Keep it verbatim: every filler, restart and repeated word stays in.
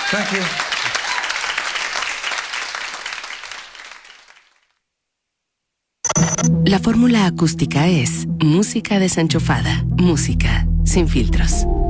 Thank you. La fórmula acústica es música desenchufada, música sin filtros.